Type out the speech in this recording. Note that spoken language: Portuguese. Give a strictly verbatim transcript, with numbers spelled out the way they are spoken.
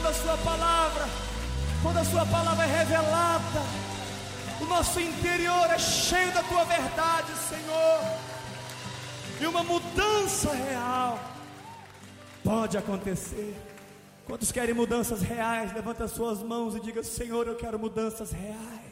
a sua palavra, quando a sua palavra é revelada, o nosso interior é cheio da tua verdade, Senhor, e uma mudança real pode acontecer. Quantos querem mudanças reais? Levanta as suas mãos e diga: Senhor, eu quero mudanças reais.